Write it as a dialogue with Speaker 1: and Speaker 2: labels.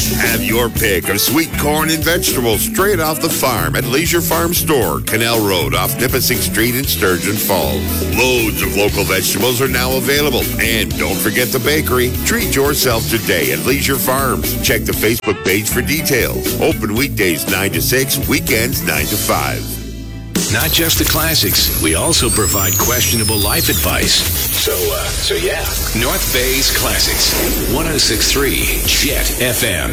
Speaker 1: Have your pick of sweet corn and vegetables straight off the farm at Leisure Farm Store, Canal Road off Nipissing Street in Sturgeon Falls. Loads of local vegetables are now available. And don't forget the bakery. Treat yourself today at Leisure Farms. Check the Facebook page for details. Open weekdays 9 to 6, weekends 9 to 5.
Speaker 2: Not just the classics, we also provide questionable life advice. So yeah. North Bay's Classics, 106.3 Jet FM.